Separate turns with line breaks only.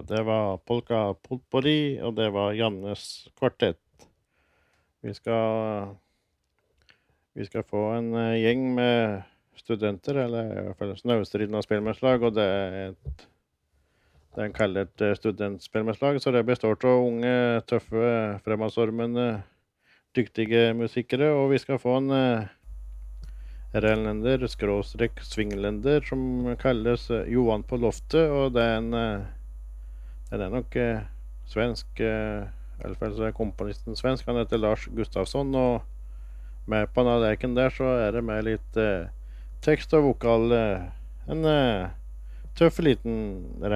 Det var Polka Potpourri, og det var Jannes kvartett. Vi skal, vi skal få en gjeng med studenter, eller i hvert fall snaustridende spillmannslag, og det er en kallet studentspillmannslag, så det består av unge, tøffe, fremadstormende, dyktige musikere, og vi skal få en renlender, skråstrek svingländer, som kalles Johan på loftet, og den er nok svensk, i alle fall så er komponisten svensk, han heter Lars Gustafsson, og med på denne leken der så er det med litt tekst og vokal, en tøff liten